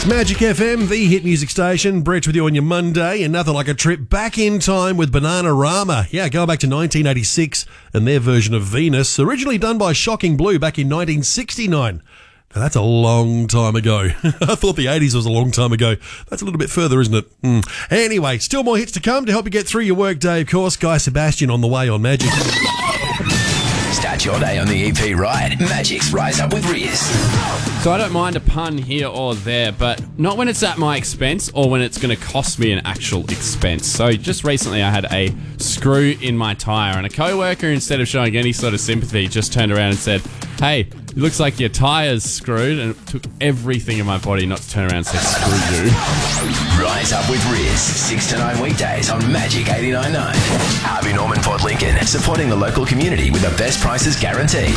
Magic FM, the hit music station. Brett with you on your Monday, and nothing like a trip back in time with Bananarama. Yeah, going back to 1986 and their version of Venus, originally done by Shocking Blue back in 1969. Now, that's a long time ago. I thought the 80s was a long time ago. That's a little bit further, isn't it? Anyway, still more hits to come to help you get through your work day, of course. Guy Sebastian on the way on Magic. Start your day on the EP right. Magic's Rise Up with Riz. So I don't mind a pun here or there, but not when it's at my expense or when it's going to cost me an actual expense. So just recently I had a screw in my tyre, and a co-worker, instead of showing any sort of sympathy, just turned around and said, "Hey, it looks like your tyre's screwed," and it took everything in my body not to turn around and say, "Screw you." Rise Up with Riz, 6 to 9 weekdays on Magic 89.9. Harvey Norman Port Lincoln, supporting the local community with the best prices guaranteed.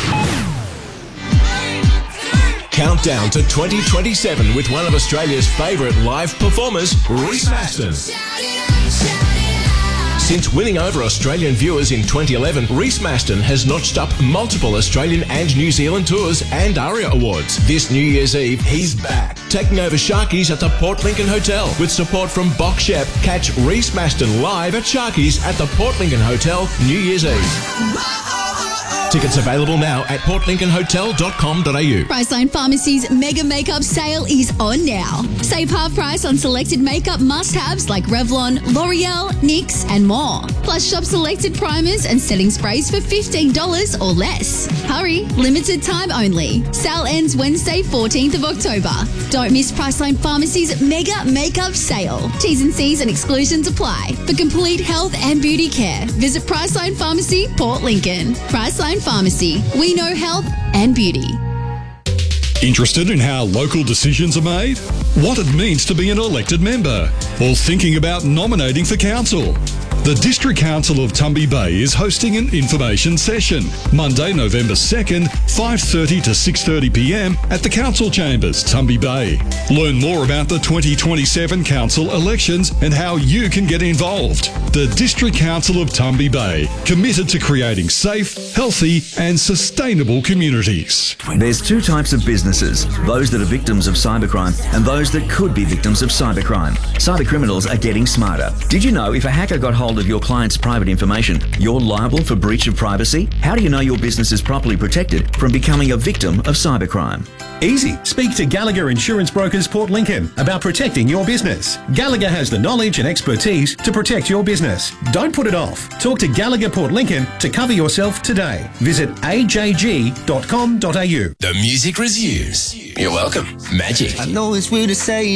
Countdown to 2027 with one of Australia's favourite live performers, Reece Maston. Since winning over Australian viewers in 2011, Reece Maston has notched up multiple Australian and New Zealand tours and ARIA awards. This New Year's Eve, he's back, taking over Sharkies at the Port Lincoln Hotel. With support from Box Shep, catch Reece Maston live at Sharkies at the Port Lincoln Hotel New Year's Eve. Tickets available now at portlincolnhotel.com.au. Priceline Pharmacy's Mega Makeup Sale is on now. Save half price on selected makeup must-haves like Revlon, L'Oreal, NYX and more. Plus shop selected primers and setting sprays for $15 or less. Hurry, limited time only. Sale ends Wednesday 14th of October. Don't miss Priceline Pharmacy's Mega Makeup Sale. T's and C's and exclusions apply. For complete health and beauty care, visit Priceline Pharmacy, Port Lincoln. Priceline Pharmacy. We know health and beauty. Interested in how local decisions are made? What it means to be an elected member? Or thinking about nominating for council? The District Council of Tumby Bay is hosting an information session, Monday, November 2nd, 5:30 to 6:30pm at the Council Chambers, Tumby Bay. Learn more about the 2027 council elections and how you can get involved. The District Council of Tumby Bay, committed to creating safe, healthy and sustainable communities. There's two types of businesses, those that are victims of cybercrime and those that could be victims of cybercrime. Cybercriminals are getting smarter. Did you know if a hacker got hold of your client's private information, you're liable for breach of privacy? How do you know your business is properly protected from becoming a victim of cybercrime? Easy. Speak to Gallagher Insurance Brokers Port Lincoln about protecting your business. Gallagher has the knowledge and expertise to protect your business. Don't put it off. Talk to Gallagher Port Lincoln to cover yourself today. Visit ajg.com.au. The music resumes. You're welcome. Magic. I know it's weird to say